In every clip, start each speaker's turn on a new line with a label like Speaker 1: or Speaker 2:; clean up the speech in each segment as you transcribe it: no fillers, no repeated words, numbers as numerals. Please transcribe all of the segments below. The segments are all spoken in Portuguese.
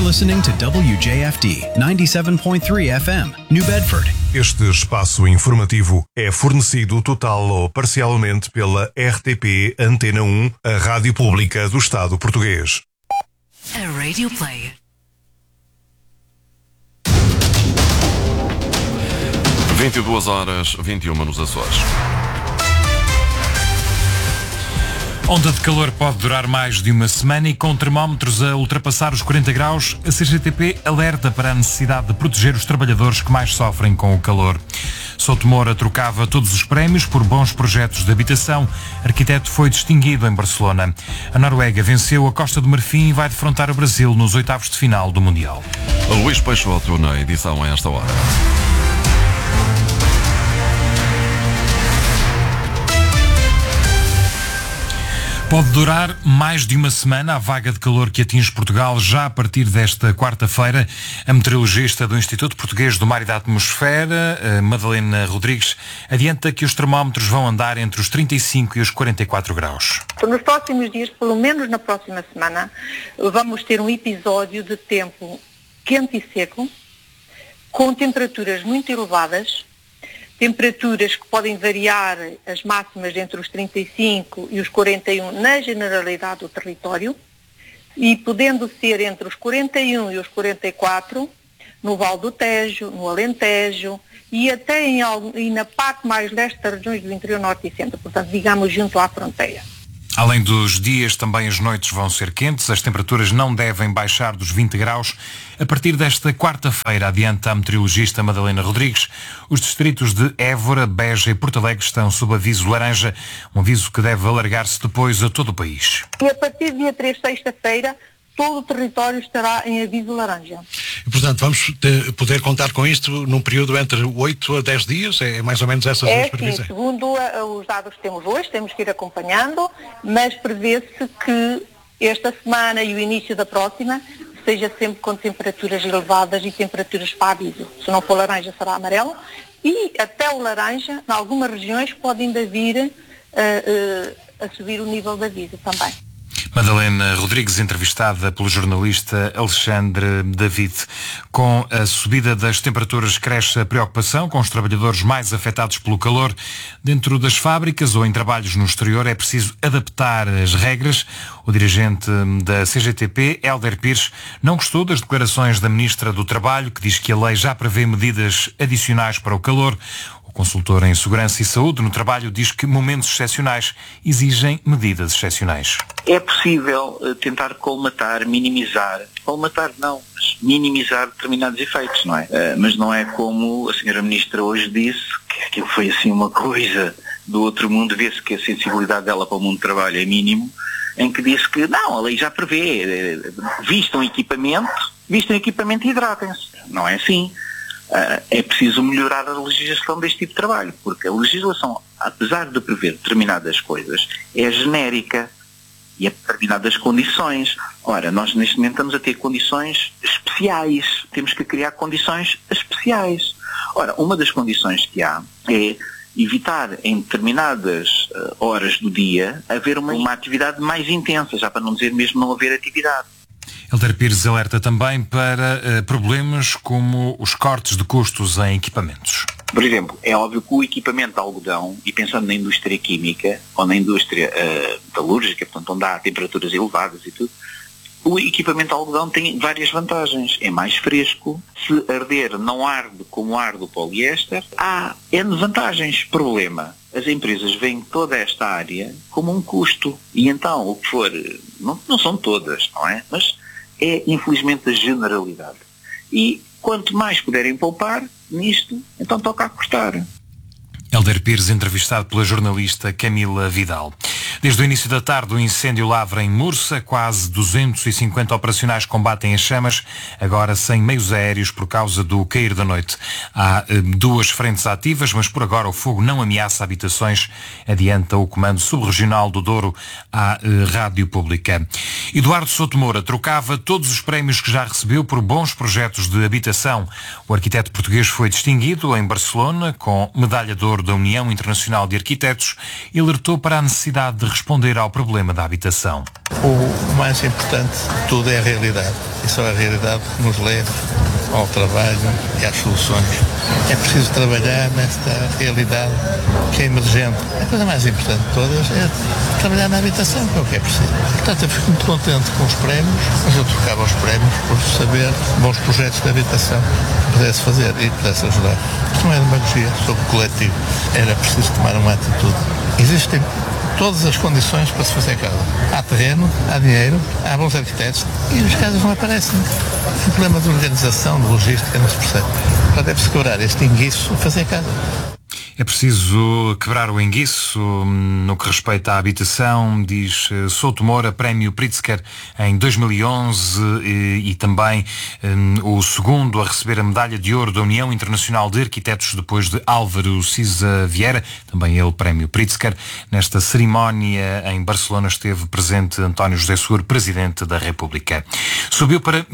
Speaker 1: listening to WJFD 97.3 FM, New Bedford.
Speaker 2: Este espaço informativo é fornecido total ou parcialmente pela RTP Antena 1, a rádio pública do Estado português.
Speaker 3: A Radio Play.
Speaker 4: 22h21 nos Açores.
Speaker 5: Onda de calor pode durar mais de uma semana e com termómetros a ultrapassar os 40 graus, a CGTP alerta para a necessidade de proteger os trabalhadores que mais sofrem com o calor. Souto Moura trocava todos os prémios por bons projetos de habitação. Arquiteto foi distinguido em Barcelona. A Noruega venceu a Costa do Marfim e vai defrontar o Brasil nos oitavos de final do Mundial.
Speaker 4: Luís Peixoto na edição a esta hora.
Speaker 5: Pode durar mais de uma semana a vaga de calor que atinge Portugal já a partir desta quarta-feira. A meteorologista do Instituto Português do Mar e da Atmosfera, Madalena Rodrigues, adianta que os termómetros vão andar entre os 35 e os 44 graus.
Speaker 6: Nos próximos dias, pelo menos na próxima semana, vamos ter um episódio de tempo quente e seco, com temperaturas muito elevadas, temperaturas que podem variar as máximas entre os 35 e os 41 na generalidade do território e podendo ser entre os 41 e os 44 no Val do Tejo, no Alentejo e até e na parte mais leste das regiões do interior norte e centro, portanto, digamos, junto à fronteira.
Speaker 5: Além dos dias, também as noites vão ser quentes. As temperaturas não devem baixar dos 20 graus. A partir desta quarta-feira, adianta a meteorologista Madalena Rodrigues, os distritos de Évora, Beja e Porto Alegre estão sob aviso laranja, um aviso que deve alargar-se depois a todo o país.
Speaker 6: E a partir do dia 3, sexta-feira, todo o território estará em aviso laranja.
Speaker 7: E, portanto, vamos poder contar com isto num período entre 8 a 10 dias? É mais ou menos essas duas previsões?
Speaker 6: Sim, segundo os dados que temos hoje, temos que ir acompanhando, mas prevê-se que esta semana e o início da próxima seja sempre com temperaturas elevadas e temperaturas para aviso. Se não for laranja, será amarelo. E até o laranja, em algumas regiões, pode ainda vir a subir o nível de aviso também.
Speaker 5: Madalena Rodrigues, entrevistada pelo jornalista Alexandre David. Com a subida das temperaturas cresce a preocupação com os trabalhadores mais afetados pelo calor. Dentro das fábricas ou em trabalhos no exterior é preciso adaptar as regras. O dirigente da CGTP, Hélder Pires, não gostou das declarações da Ministra do Trabalho, que diz que a lei já prevê medidas adicionais para o calor. O consultor em Segurança e Saúde no Trabalho diz que momentos excepcionais exigem medidas excepcionais.
Speaker 8: É possível tentar colmatar, minimizar determinados efeitos, não é? Mas não é como a senhora Ministra hoje disse, que aquilo foi assim uma coisa do outro mundo, vê-se que a sensibilidade dela para o mundo do trabalho é mínimo, em que disse que não, a lei já prevê, vistam equipamento e hidratem-se. Não é assim. É preciso melhorar a legislação deste tipo de trabalho, porque a legislação, apesar de prever determinadas coisas, é genérica e é para determinadas condições. Ora, nós neste momento estamos a ter condições especiais, temos que criar condições especiais. Ora, uma das condições que há é evitar em determinadas horas do dia haver uma atividade mais intensa, já para não dizer mesmo não haver atividade.
Speaker 5: Hélder Pires alerta também para problemas como os cortes de custos em equipamentos.
Speaker 8: Por exemplo, é óbvio que o equipamento de algodão, e pensando na indústria química ou na indústria metalúrgica, portanto onde há temperaturas elevadas e tudo, o equipamento de algodão tem várias vantagens. É mais fresco, se arder não arde como arde o poliéster, há N vantagens. Problema, as empresas veem toda esta área como um custo e então o que for, não são todas, não é? Mas é infelizmente a generalidade. E quanto mais puderem poupar nisto, então toca a cortar.
Speaker 5: Hélder Pires, entrevistado pela jornalista Camila Vidal. Desde o início da tarde, o incêndio lavra em Mursa. Quase 250 operacionais combatem as chamas, agora sem meios aéreos por causa do cair da noite. Há 2 frentes ativas, mas por agora o fogo não ameaça habitações, adianta o Comando Subregional do Douro à Rádio Pública. Eduardo Souto Moura trocava todos os prémios que já recebeu por bons projetos de habitação. O arquiteto português foi distinguido em Barcelona com medalha de ouro da União Internacional de Arquitetos e alertou para a necessidade de responder ao problema da habitação.
Speaker 9: O mais importante de tudo é a realidade. E só a realidade que nos leva ao trabalho e às soluções. É preciso trabalhar nesta realidade que é emergente. A coisa mais importante de todas é trabalhar na habitação, que é o que é preciso. Portanto, eu fico muito contente com os prémios, mas eu trocava os prémios por saber bons projetos de habitação que pudesse fazer e pudesse ajudar. Isto não é demagogia sobre o coletivo. Era preciso tomar uma atitude. Existem todas as condições para se fazer casa. Há terreno, há dinheiro, há bons arquitetos e as casas não aparecem. É um problema de organização, de logística, não se percebe. Portanto, é preciso quebrar este enguiço e fazer casa.
Speaker 5: É preciso quebrar o enguiço no que respeita à habitação, diz Souto Moura, Prémio Pritzker em 2011 e também o segundo a receber a medalha de ouro da União Internacional de Arquitetos depois de Álvaro Siza Vieira, também ele Prémio Pritzker. Nesta cerimónia em Barcelona esteve presente António José Seguro, Presidente da República. Subiu para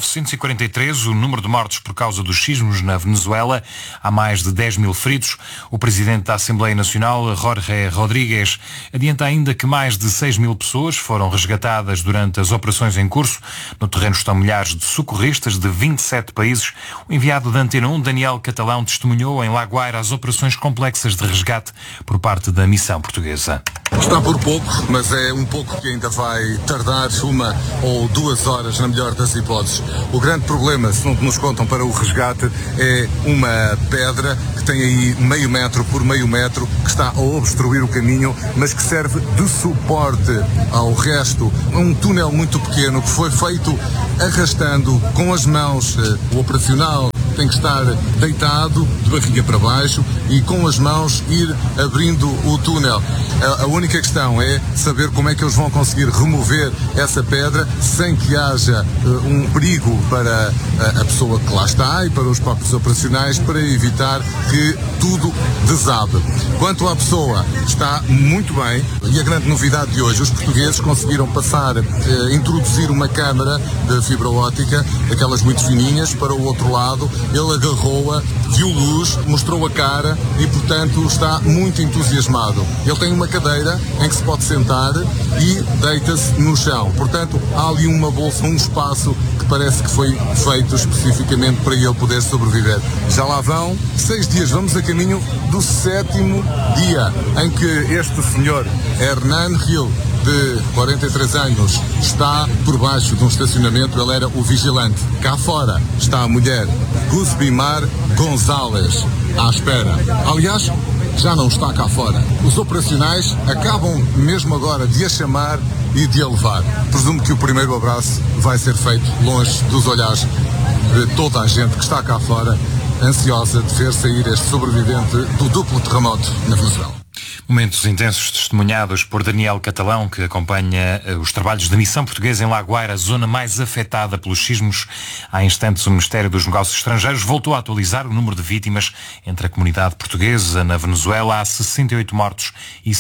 Speaker 5: 1943 o número de mortos por causa dos sismos na Venezuela. Há mais de 10 mil feridos. O Presidente da Assembleia Nacional, Jorge Rodríguez, adianta ainda que mais de 6 mil pessoas foram resgatadas durante as operações em curso. No terreno estão milhares de socorristas de 27 países. O enviado da Antena 1, Daniel Catalão, testemunhou em La Guaira as operações complexas de resgate por parte da missão portuguesa.
Speaker 10: Está por pouco, mas é um pouco que ainda vai tardar 1 ou 2 horas, na melhor das hipóteses. O grande problema, segundo nos contam, para o resgate é uma pedra que tem aí meio metro por meio metro, que está a obstruir o caminho, mas que serve de suporte ao resto. Um túnel muito pequeno que foi feito arrastando com as mãos. O operacional tem que estar deitado, de barriga para baixo, e com as mãos ir abrindo o túnel. A única questão é saber como é que eles vão conseguir remover essa pedra sem que haja um perigo para a pessoa que lá está e para os próprios operacionais, para evitar que tudo desabe. Quanto à pessoa, está muito bem, e a grande novidade de hoje, os portugueses conseguiram passar, introduzir uma câmara de fibra óptica, daquelas muito fininhas, para o outro lado. Ele agarrou-a, viu luz, mostrou a cara e, portanto, está muito entusiasmado. Ele tem uma cadeira em que se pode sentar e deita-se no chão. Portanto, há ali uma bolsa, um espaço que parece que foi feito especificamente para ele poder sobreviver. Já lá vão 6 dias, vamos a caminho do 7º dia em que este senhor, Hernan Gil, de 43 anos, está por baixo de um estacionamento. Ele era o vigilante. Cá fora está a mulher, Guzbimar González, à espera. Aliás, já não está cá fora. Os operacionais acabam mesmo agora de a chamar e de a levar. Presumo que o primeiro abraço vai ser feito longe dos olhares de toda a gente que está cá fora, ansiosa de ver sair este sobrevivente do duplo terremoto na Venezuela.
Speaker 5: Momentos intensos testemunhados por Daniel Catalão, que acompanha os trabalhos da missão portuguesa em La Guaira, a zona mais afetada pelos sismos. Há instantes, o Ministério dos Negócios Estrangeiros voltou a atualizar o número de vítimas entre a comunidade portuguesa na Venezuela. Há 68 mortos e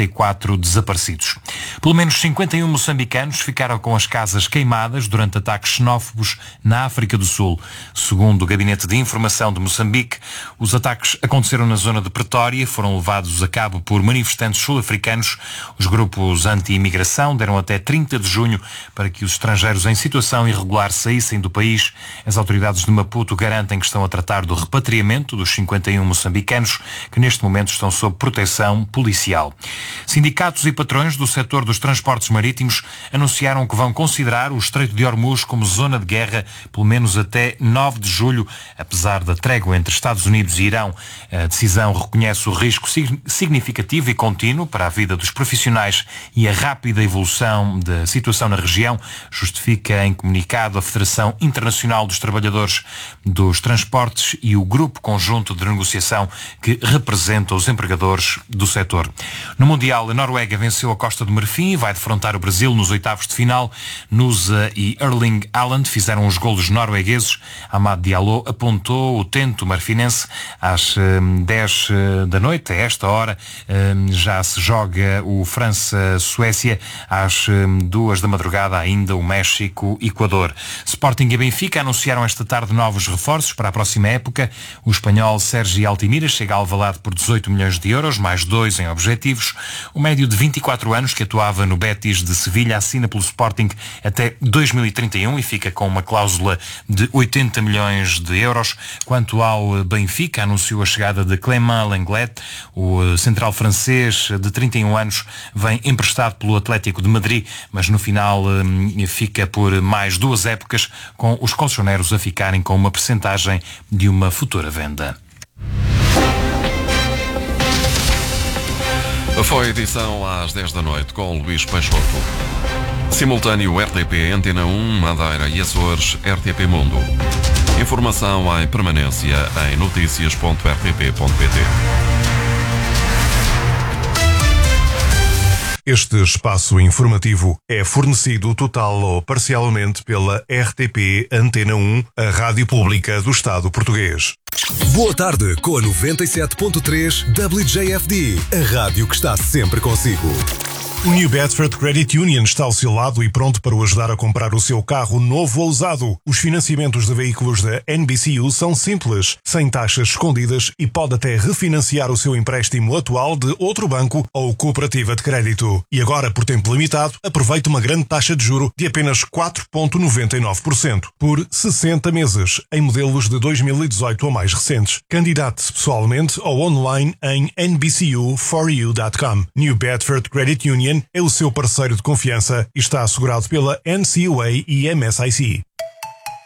Speaker 5: 74 desaparecidos. Pelo menos 51 moçambicanos ficaram com as casas queimadas durante ataques xenófobos na África do Sul. Segundo o Gabinete de Informação de Moçambique, os ataques aconteceram na zona de Pretória, foram levados a cabo por manifestantes sul-africanos. Os grupos anti-imigração deram até 30 de junho para que os estrangeiros em situação irregular saíssem do país. As autoridades de Maputo garantem que estão a tratar do repatriamento dos 51 moçambicanos que neste momento estão sob proteção policial. Sindicatos e patrões do setor dos transportes marítimos anunciaram que vão considerar o Estreito de Hormuz como zona de guerra pelo menos até 9 de julho, apesar da trégua entre Estados Unidos e Irão. A decisão reconhece o risco significativo e contínuo para a vida dos profissionais e a rápida evolução da situação na região, justifica em comunicado a Federação Internacional dos Trabalhadores dos Transportes e o Grupo Conjunto de Negociação que representa os empregadores do setor. No Mundial, a Noruega venceu a Costa do Marfim e vai defrontar o Brasil nos oitavos de final. Nusa e Erling Haaland fizeram os golos noruegueses. Amad Diallo apontou o tento marfinense às 10 da noite, a esta hora, Já se joga o França-Suécia. Às 2 da madrugada ainda o México-Equador. Sporting e Benfica anunciaram esta tarde novos reforços para a próxima época. O espanhol Sergi Altimira chega a Alvalade por 18 milhões de euros, mais 2 em objetivos. O médio de 24 anos, que atuava no Betis de Sevilha, assina pelo Sporting até 2031 e fica com uma cláusula de 80 milhões de euros. Quanto ao Benfica, anunciou a chegada de Clément Lenglet. O central francês de 31 anos vem emprestado pelo Atlético de Madrid, mas no final fica por mais 2 épocas, com os colchoneros a ficarem com uma percentagem de uma futura venda.
Speaker 4: Foi a edição às 10 da noite com Luís Peixoto. Simultâneo RTP Antena 1, Madeira e Açores, RTP Mundo. Informação em permanência em noticias.rtp.pt.
Speaker 2: Este espaço informativo é fornecido total ou parcialmente pela RTP Antena 1, a rádio pública do Estado português.
Speaker 11: Boa tarde com a 97.3 WJFD, a rádio que está sempre consigo.
Speaker 2: O New Bedford Credit Union está ao seu lado e pronto para o ajudar a comprar o seu carro novo ou usado. Os financiamentos de veículos da NBCU são simples, sem taxas escondidas e pode até refinanciar o seu empréstimo atual de outro banco ou cooperativa de crédito. E agora, por tempo limitado, aproveite uma grande taxa de juro de apenas 4,99% por 60 meses, em modelos de 2018 ou mais recentes. Candidate-se pessoalmente ou online em nbcu4u.com. New Bedford Credit Union é o seu parceiro de confiança e está assegurado pela NCUA e MSIC.